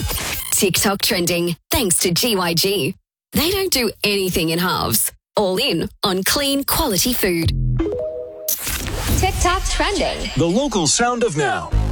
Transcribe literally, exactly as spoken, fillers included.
TikTok trending thanks to G Y G. They don't do anything in halves. All in on clean, quality food. TikTok trending. The local sound of now.